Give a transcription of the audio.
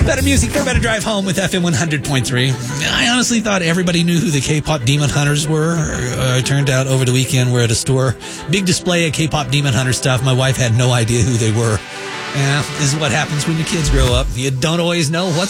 Better music for a better drive home with FM 100.3. I honestly thought everybody knew who the K-pop Demon Hunters were. It turned out over the weekend we're at a store. Big display of K-pop Demon Hunter stuff. My wife had no idea who they were. Yeah, this is what happens when your kids grow up. You don't always know what's